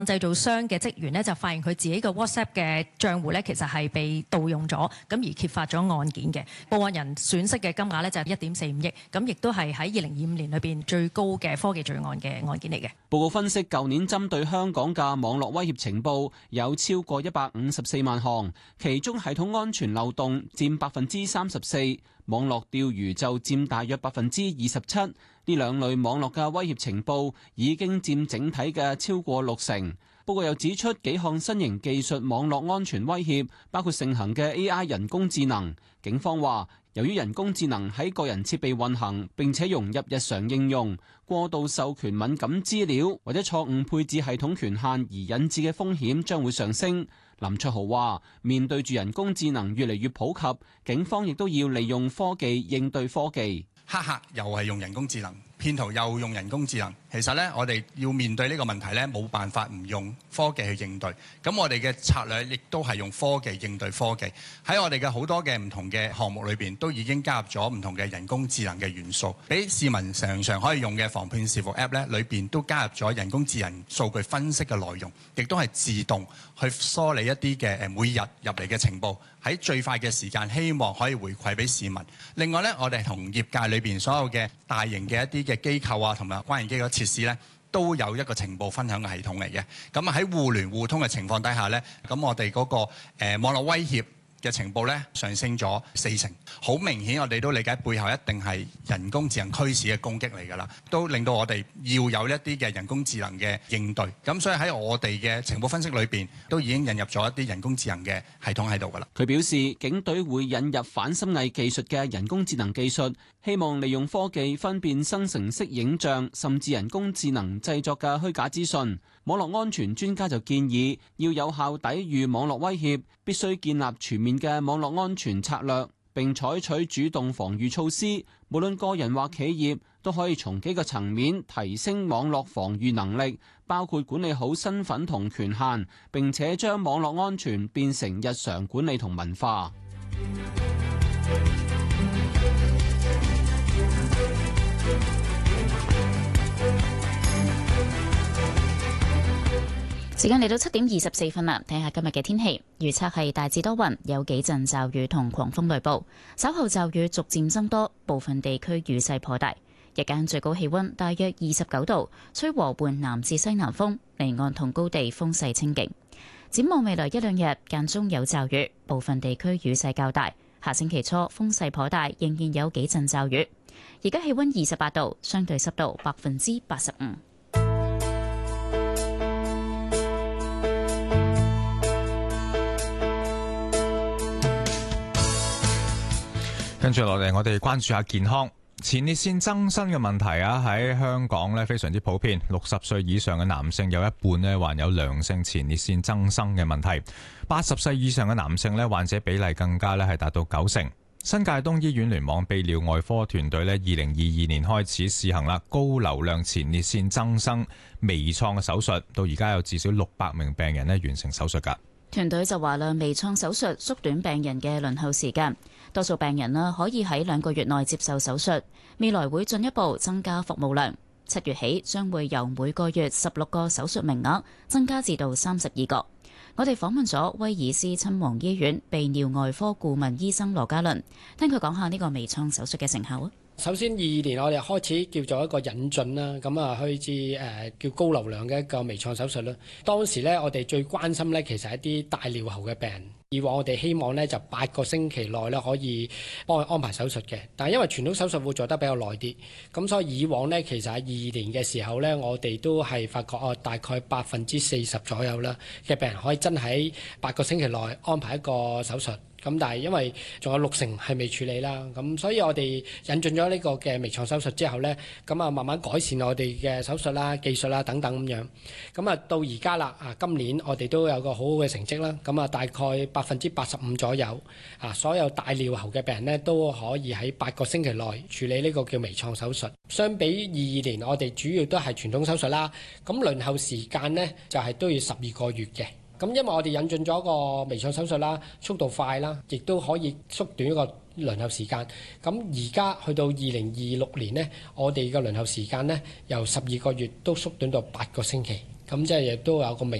製造商嘅職員呢，就發現佢自己嘅 WhatsApp 嘅帳戶呢，其實係被盜用咗，咁而揭發咗案件嘅報案人損失嘅金額呢，就係1.45億，咁亦都係喺2025年裏邊最高嘅科技罪案嘅案件嚟嘅。 報告分析，舊年針對香港嘅網絡威脅情報有超過154萬項，其中系統安全漏洞佔34%，網絡釣魚就佔大約27%。呢兩類網絡嘅威脅情報已經佔整體嘅超過60%。報告又指出幾項新型技術網絡安全威脅，包括盛行嘅 AI 人工智能。警方話，由於人工智能喺個人設備運行並且融入日常應用，過度授權敏感資料或者錯誤配置系統權限而引致嘅風險將會上升。林卓豪話，面對住人工智能越嚟越普及，警方亦都要利用科技應對科技。 黑客又係用人工智能，騙徒又用人工智能。其實咧，我哋要面對呢個問題咧，冇辦法唔用科技去應對。咁我哋嘅策略亦都係用科技應對科技。喺我哋嘅好多嘅唔同嘅項目裏邊，都已經加入咗唔同嘅人工智能嘅元素，俾市民常常可以用嘅防騙視伏 App 咧，裏邊都加入咗人工智能數據分析嘅內容，亦都係自動去梳理一啲嘅每日入嚟嘅情報，喺最快嘅時間，希望可以回饋俾市民。另外咧，我哋同業界裏邊所有嘅大型嘅一啲嘅機構啊，同埋關鍵機構設施咧，都有一個情報分享嘅系統嚟嘅。咁喺互聯互通嘅情況底下咧，咁我哋嗰個網絡威脅嘅情報咧上升咗40%，好明顯我哋都理解背後一定係人工智能驅使嘅攻擊嚟㗎啦，都令到我哋要有一啲嘅人工智能嘅應對。咁所以喺我哋嘅情報分析裏邊，都已經引入咗一啲人工智能嘅系統喺度㗎啦。 佢表示，警隊會引入反心偽技術嘅人工智能技術，希望利用科技分辨生成式影像，甚至人工智能製作嘅虛假資訊。網絡安全專家就建議，要有效抵禦網絡威脅，必須建立全面嘅網絡安全策略，並採取主動防禦措施。無論個人或企業都可以從幾個層面提升網絡防禦能力，包括管理好身份同權限，並且將網絡安全變成日常管理同文化。 時間嚟到7點24分啦，睇下今日嘅天氣預測係大致多雲，有幾陣驟雨同狂風雷暴，稍後驟雨逐漸增多，部分地區雨勢頗大。日間最高氣溫大約29度，吹和緩南至西南風，離岸同高地風勢清勁。展望未來一兩日間中有驟雨，部分地區雨勢較大。下星期初風勢頗大，仍然有幾陣驟雨。而家氣溫28度，相對濕度85%。 跟住落嚟，我哋關注下健康。前列腺增生嘅問題啊，喺香港咧非常之普遍。60歲以上嘅男性有一半咧患有良性前列腺增生嘅問題，80歲以上嘅男性咧患者比例更加咧係達到90%。新界東醫院聯網泌尿外科團隊咧2022年開始試行啦高流量前列腺增生微創嘅手術，到而家有至少600名病人咧完成手術㗎。 團隊就話啦，微創手術縮短病人嘅輪候時間，多數病人啦可以喺2個月內接受手術，未來會進一步增加服務量。7月起將會由每個月16個手術名額增加至到32個。我哋訪問咗威爾斯親王醫院泌尿外科顧問醫生羅嘉倫，聽佢講下呢個微創手術嘅成效啊。 首先22年我哋開始叫做一個引進啦，咁啊去至叫高流量嘅一個微創手術啦。當時咧我哋最關心咧其實係一啲大尿喉嘅病人。以往我哋希望咧就8個星期內咧可以幫佢安排手術嘅，但係因為傳統手術會做得比較耐啲，咁所以以往咧其實喺22年嘅時候咧，我哋都係發覺大概40%左右啦嘅病人可以真喺8個星期內安排一個手術。咁但係因為仲有60%係未處理啦，咁所以我哋引進咗呢個嘅微創手術之後呢，咁啊慢慢改善我哋嘅手術啦、技術啦等等咁樣，咁啊到而家啦今年我哋都有個好好嘅成績啦，咁啊大概85%左右所有大尿喉嘅病人呢都可以喺8個星期內處理呢個叫微創手術。相比22年，我哋主要都係傳統手術啦，咁輪候時間呢就係都要12個月嘅。咁因為我哋引進咗個微創手術啦，速度快啦，亦都可以縮短一個輪候時間。咁而家去到2026年呢，我哋嘅輪候時間呢，由12個月都縮短到8個星期。 咁即係亦都有個明